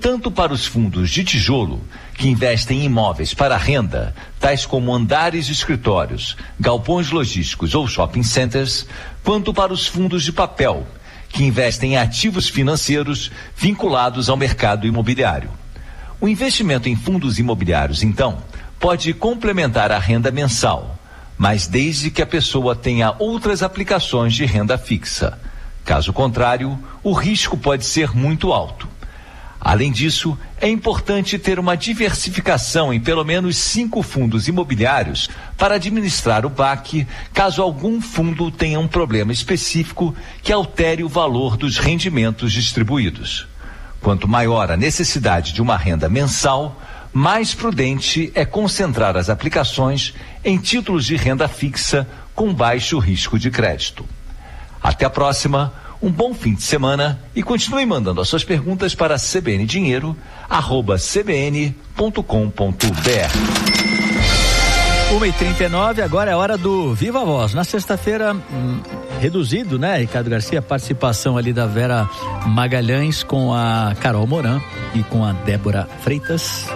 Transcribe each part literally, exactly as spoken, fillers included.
tanto para os fundos de tijolo, que investem em imóveis para renda, tais como andares de escritórios, galpões logísticos ou shopping centers, quanto para os fundos de papel, que investem em ativos financeiros vinculados ao mercado imobiliário. O investimento em fundos imobiliários, então, pode complementar a renda mensal, mas desde que a pessoa tenha outras aplicações de renda fixa. Caso contrário, o risco pode ser muito alto. Além disso, é importante ter uma diversificação em pelo menos cinco fundos imobiliários para administrar o B A C, caso algum fundo tenha um problema específico que altere o valor dos rendimentos distribuídos. Quanto maior a necessidade de uma renda mensal, mais prudente é concentrar as aplicações em títulos de renda fixa com baixo risco de crédito. Até a próxima. Um bom fim de semana e continue mandando as suas perguntas para c b n dinheiro arroba c b n ponto com ponto b r. uma e trinta e nove, agora é hora do Viva Voz. Na sexta-feira, hum, reduzido, né, Ricardo Garcia, a participação ali da Vera Magalhães com a Carol Moran e com a Débora Freitas.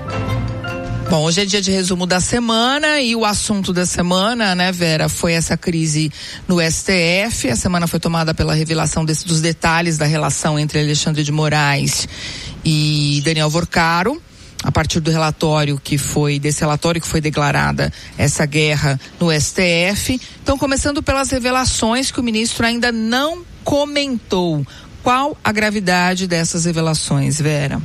Bom, hoje é dia de resumo da semana e o assunto da semana, né, Vera, foi essa crise no S T F. A semana foi tomada pela revelação desse, dos detalhes da relação entre Alexandre de Moraes e Daniel Vorcaro, a partir do relatório que foi, desse relatório que foi declarada essa guerra no S T F. Então, começando pelas revelações que o ministro ainda não comentou. Qual a gravidade dessas revelações, Vera?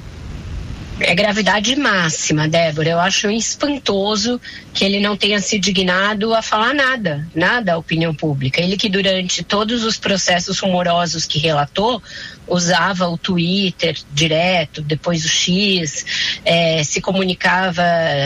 É gravidade máxima, Débora. Eu acho espantoso que ele não tenha se dignado a falar nada, nada à opinião pública. Ele que durante todos os processos rumorosos que relatou, usava o Twitter direto, depois o X, é, se comunicava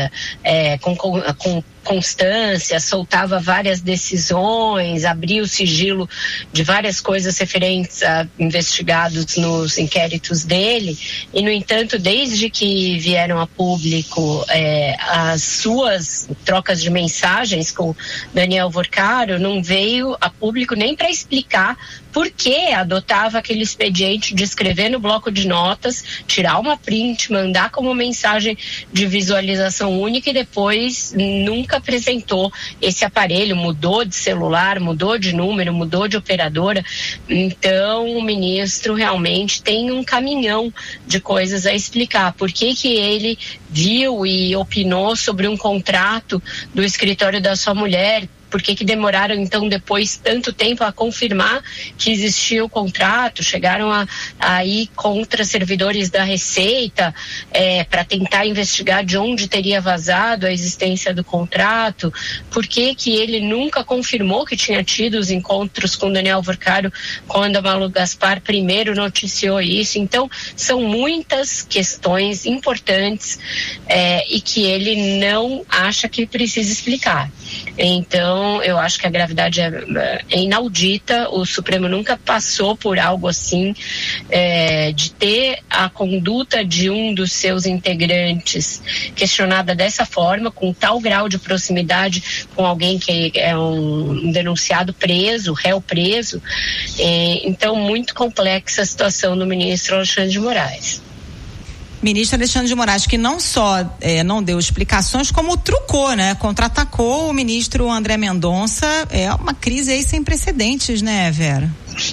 é, com, com, com constância, soltava várias decisões, abria o sigilo de várias coisas referentes a investigados nos inquéritos dele, e no entanto, desde que vieram a público é, as suas trocas de mensagens com Daniel Vorcaro, não veio a público nem para explicar por que adotava aquele expediente de escrever no bloco de notas, tirar uma print, mandar como mensagem de visualização única e depois nunca apresentou esse aparelho, mudou de celular, mudou de número, mudou de operadora. Então o ministro realmente tem um caminhão de coisas a explicar. Por que que ele viu e opinou sobre um contrato do escritório da sua mulher? Por que que demoraram, então, depois tanto tempo a confirmar que existia o contrato? Chegaram a, a ir contra servidores da Receita é, para tentar investigar de onde teria vazado a existência do contrato? Por que que ele nunca confirmou que tinha tido os encontros com Daniel Vorcaro quando a Malu Gaspar primeiro noticiou isso? Então, são muitas questões importantes é, e que ele não acha que precisa explicar. Então, eu acho que a gravidade é, é inaudita. O Supremo nunca passou por algo assim, é, de ter a conduta de um dos seus integrantes questionada dessa forma, com tal grau de proximidade com alguém que é um, um denunciado preso, réu preso. É, então, muito complexa a situação do ministro Alexandre de Moraes. Ministro Alexandre de Moraes, que não só é, não deu explicações, como trucou, né? Contra-atacou o ministro André Mendonça. É uma crise aí sem precedentes, né, Vera?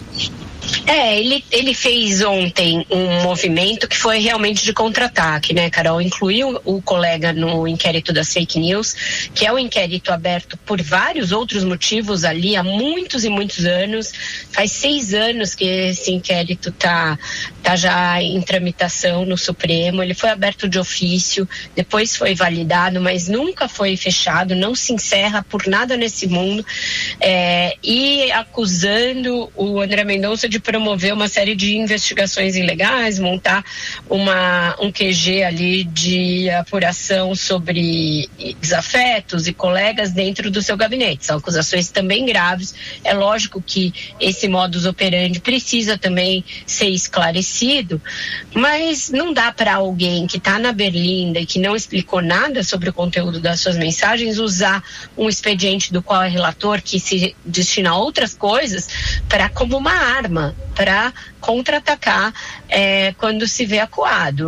É, ele, ele fez ontem um movimento que foi realmente de contra-ataque, né, Carol? Incluiu o colega no inquérito das fake news, que é um inquérito aberto por vários outros motivos ali há muitos e muitos anos. Faz seis anos que esse inquérito tá, tá já em tramitação no Supremo. Ele foi aberto de ofício, depois foi validado, mas nunca foi fechado, não se encerra por nada nesse mundo. É, e acusando o André Mendonça de promover uma série de investigações ilegais, montar uma, um Q G ali de apuração sobre desafetos e colegas dentro do seu gabinete. São acusações também graves. É lógico que esse modus operandi precisa também ser esclarecido, mas não dá para alguém que está na berlinda e que não explicou nada sobre o conteúdo das suas mensagens usar um expediente do qual é relator, que se destina a outras coisas, para como uma arma para contra-atacar é, quando se vê acuado.